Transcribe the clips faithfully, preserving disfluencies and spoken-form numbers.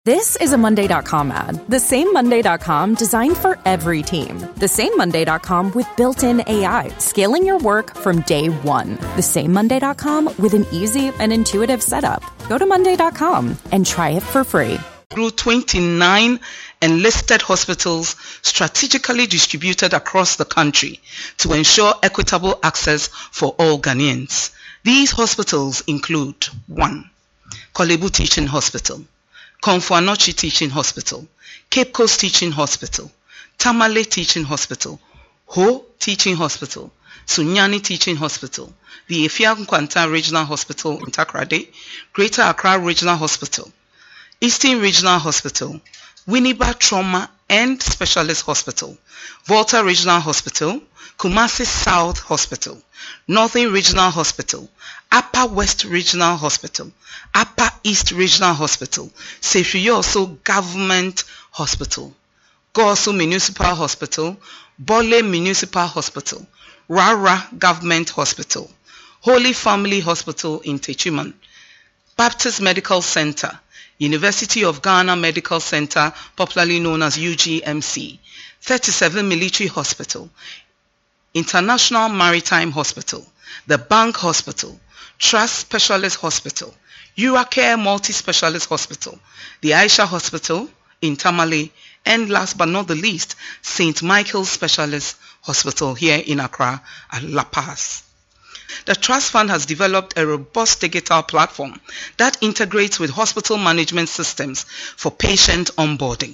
This is a Monday dot com ad. The same Monday dot com designed for every team. The same Monday dot com with built-in A I, scaling your work from day one. The same Monday dot com with an easy and intuitive setup. Go to Monday dot com and try it for free. Grew twenty-nine enlisted hospitals strategically distributed across the country to ensure equitable access for all Ghanaians. These hospitals include one. Kolebu Teaching Hospital, Komfo-Anokye Teaching Hospital, Cape Coast Teaching Hospital, Tamale Teaching Hospital, Ho Teaching Hospital, Sunyani Teaching Hospital, the Efia Nkwanta Regional Hospital in Takoradi, Greater Accra Regional Hospital, Eastern Regional Hospital, Winneba Trauma and Specialist Hospital, Volta Regional Hospital, Kumasi South Hospital, Northern Regional Hospital, Upper West Regional Hospital, Upper East Regional Hospital, Sefiyoso Government Hospital, Gosu Municipal Hospital, Bole Municipal Hospital, Rara Government Hospital, Holy Family Hospital in Techiman, Baptist Medical Center, University of Ghana Medical Center, popularly known as U G M C, thirty-seven Military Hospital, International Maritime Hospital, the Bank Hospital, Trust Specialist Hospital, Uracare Multi-Specialist Hospital, the Aisha Hospital in Tamale, and last but not the least, Saint Michael's Specialist Hospital here in Accra at La Paz. The Trust Fund has developed a robust digital platform that integrates with hospital management systems for patient onboarding.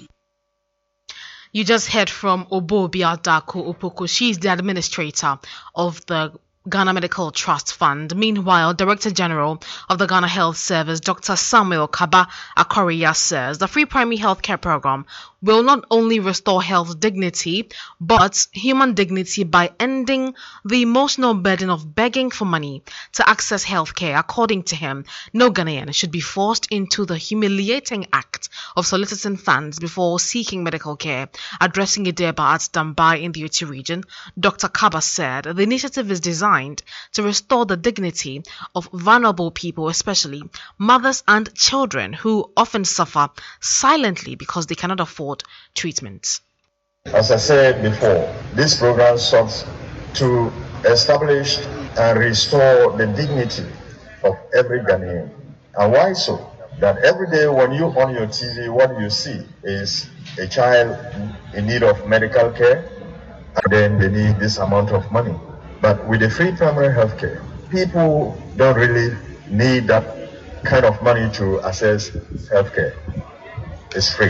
You just heard from Obobi Adako Opoko. She is the administrator of the Ghana Medical Trust Fund. Meanwhile, Director General of the Ghana Health Service, Doctor Samuel Kaba Akoriya, says the free primary healthcare program will not only restore health dignity, but human dignity by ending the emotional burden of begging for money to access healthcare. According to him, no Ghanaian should be forced into the humiliating act of soliciting funds before seeking medical care. Addressing Ideba at Dambai in the Uti region, Doctor Kaba said the initiative is designed to restore the dignity of vulnerable people, especially mothers and children who often suffer silently because they cannot afford treatment. As I said before, this program sought to establish and restore the dignity of every Ghanaian. And why so? That every day when you on your T V, what you see is a child in need of medical care, and then they need this amount of money. But with the free primary health care, people don't really need that kind of money to access health care. It's free.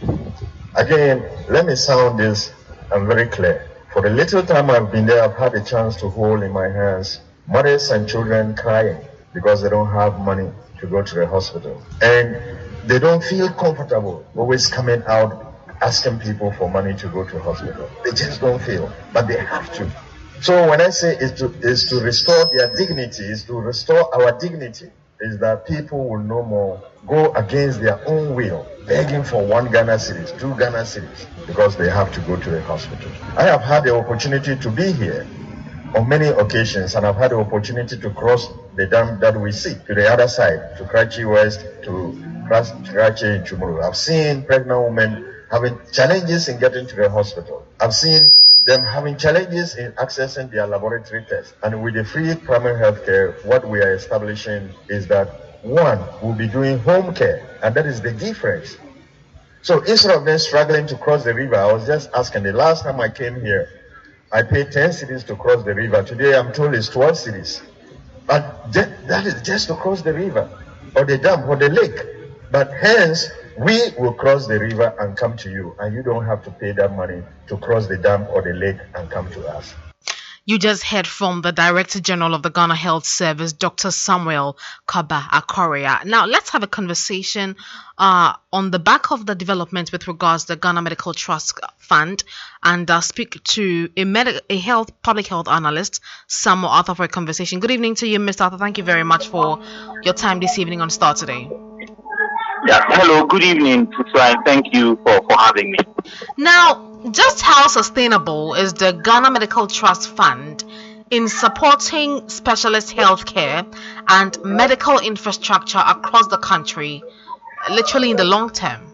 Again, let me sound this, I'm very clear. For the little time I've been there, I've had a chance to hold in my hands mothers and children crying because they don't have money to go to the hospital. And they don't feel comfortable always coming out asking people for money to go to hospital. They just don't feel, but they have to. So when I say is to, is to restore their dignity, is to restore our dignity, is that people will no more go against their own will, begging for one Ghana cedis, two Ghana cedis, because they have to go to the hospital. I have had the opportunity to be here on many occasions, and I've had the opportunity to cross the dam that we see to the other side, to Karachi West, to Karachi and Chumuru. I've seen pregnant women having challenges in getting to the hospital. I've seen them having challenges in accessing their laboratory tests. And with the free primary health care, what we are establishing is that one will be doing home care, and that is the difference. So instead of them struggling to cross the river, I was just asking, the last time I came here, I paid ten cedis to cross the river. Today I'm told it's twelve cedis. But that is just to cross the river, or the dam, or the lake. But hence, we will cross the river and come to you, and you don't have to pay that money to cross the dam or the lake and come to us. You just heard from the Director General of the Ghana Health Service, Doctor Samuel Kaba Akoriya. Now, let's have a conversation uh, on the back of the development with regards to the Ghana Medical Trust Fund, and uh, speak to a, med- a health public health analyst, Samuel Arthur, for a conversation. Good evening to you, Mister Arthur. Thank you very much for your time this evening on Star Today. Yeah, hello, good evening, and thank you for, for having me. Now, just how sustainable is the Ghana Medical Trust Fund in supporting specialist healthcare and medical infrastructure across the country literally in the long term?